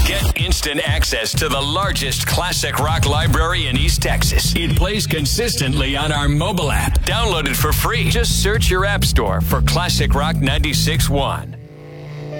Get instant access to the largest classic rock library in East Texas. It plays consistently on our mobile app. Download it for free. Just search your app store for Classic Rock 96.1.